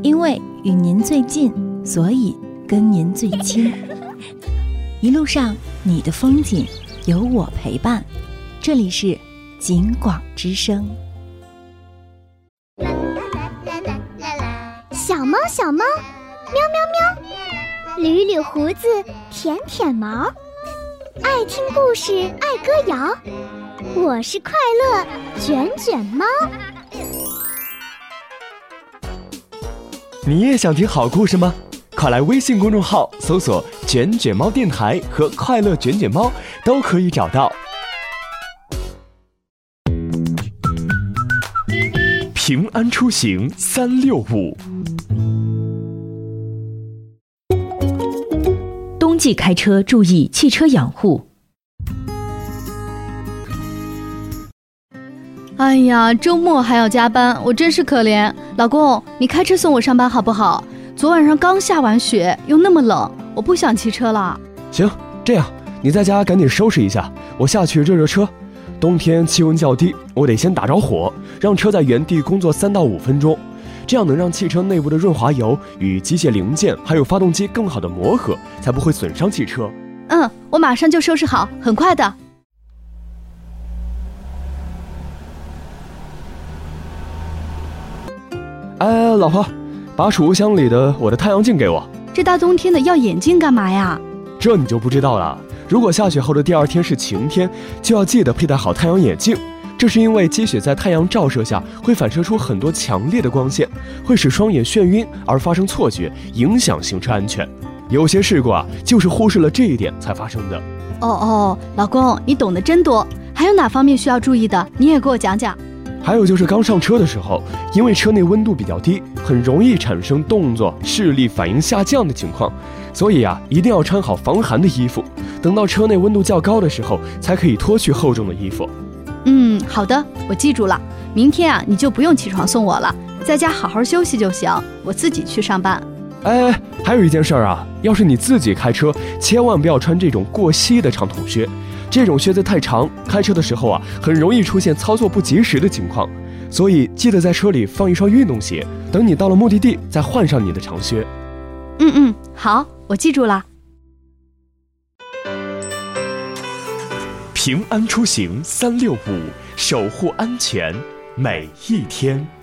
因为与您最近，所以跟您最亲。一路上你的风景有我陪伴，这里是景广之声。 小猫小猫，喵喵喵，捋捋胡子，舔舔毛，爱听故事，爱歌谣，我是快乐卷卷猫。 你也想听好故事吗？快来微信公众号搜索卷卷猫电台和快乐卷卷猫，都可以找到。平安出行365。 冬季开车注意汽车养护。 哎呀，周末还要加班，我真是可怜。老公，你开车送我上班好不好？昨晚上刚下完雪，又那么冷，我不想骑车了。 行，这样你在家赶紧收拾一下，我下去热热车。冬天气温较低，我得先打着火，让车在原地工作3到5分钟，这样能让汽车内部的润滑油与机械零件还有发动机更好的磨合，才不会损伤汽车。 我马上就收拾好，很快的。 哎，老婆，把储物箱里的我的太阳镜给我。 这大冬天的要眼镜干嘛呀？ 这你就不知道了。如果下雪后的第2天是晴天，就要记得佩戴好太阳眼镜。这是因为积雪在太阳照射下会反射出很多强烈的光线，会使双眼眩晕而发生错觉，影响行车安全。有些事故就是忽视了这一点才发生的。 老公，你懂得真多。还有哪方面需要注意的？你也给我讲讲。 还有就是刚上车的时候，因为车内温度比较低，很容易产生动作、视力反应下降的情况，所以一定要穿好防寒的衣服，等到车内温度较高的时候，才可以脱去厚重的衣服。 好的，我记住了。明天你就不用起床送我了，在家好好休息就行，我自己去上班。 还有一件事要是你自己开车，千万不要穿这种过膝的长筒靴。这种靴子太长，开车的时候很容易出现操作不及时的情况，所以记得在车里放一双运动鞋，等你到了目的地再换上你的长靴。 好，我记住了。 平安出行365，守护安全每一天。